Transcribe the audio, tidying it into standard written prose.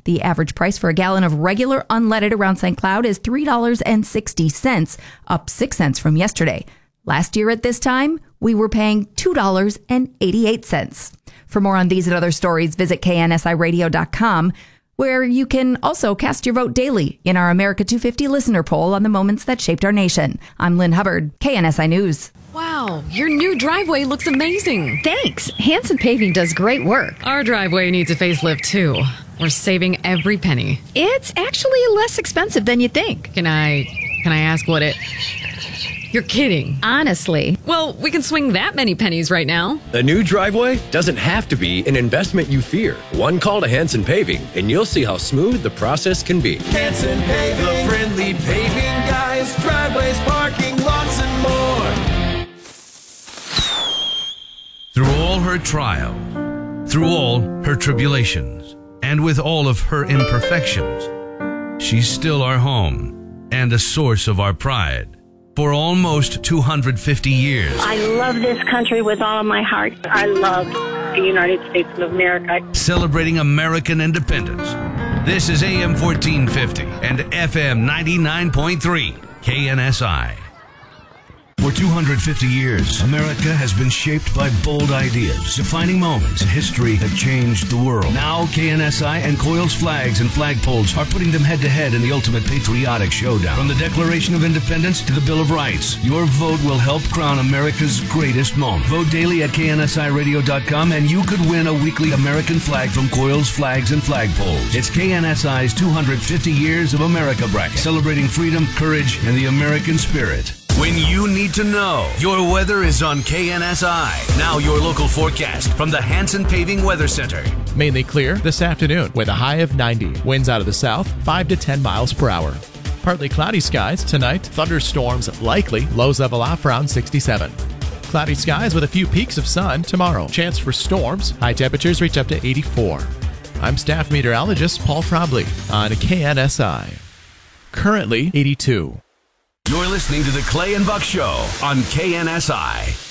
The average price for a gallon of regular unleaded around St. Cloud is $3.60, up 6 cents from yesterday. Last year at this time, we were paying $2.88. For more on these and other stories, visit KNSIRadio.com, where you can also cast your vote daily in our America 250 listener poll on the moments that shaped our nation. I'm Lynn Hubbard, KNSI News. Wow, your new driveway looks amazing. Thanks. Hanson Paving does great work. Our driveway needs a facelift, too. We're saving every penny. It's actually less expensive than you think. Can I ask what it... You're kidding. Honestly. Well, we can swing that many pennies right now. A new driveway doesn't have to be an investment you fear. One call to Hanson Paving, and you'll see how smooth the process can be. Hanson Paving, the friendly paving guys, driveways, parking lots, and more. Through all her trials, through all her tribulations, and with all of her imperfections, she's still our home and a source of our pride. For almost 250 years. I love this country with all of my heart. I love the United States of America. Celebrating American independence. This is AM 1450 and FM 99.3 KNSI. For 250 years, America has been shaped by bold ideas, defining moments in history that changed the world. Now, KNSI and Coils Flags and Flagpoles are putting them head-to-head in the ultimate patriotic showdown. From the Declaration of Independence to the Bill of Rights, your vote will help crown America's greatest moment. Vote daily at KNSIRadio.com and you could win a weekly American flag from Coils Flags and Flagpoles. It's KNSI's 250 Years of America bracket, celebrating freedom, courage, and the American spirit. When you need to know, your weather is on KNSI. Now your local forecast from the Hanson Paving Weather Center. Mainly clear this afternoon with a high of 90. Winds out of the south, 5 to 10 miles per hour. Partly cloudy skies tonight. Thunderstorms likely. Lows level off around 67. Cloudy skies with a few peaks of sun tomorrow. Chance for storms. High temperatures reach up to 84. I'm staff meteorologist Paul Probley on KNSI. Currently 82. You're listening to the Clay and Buck Show on KNSI.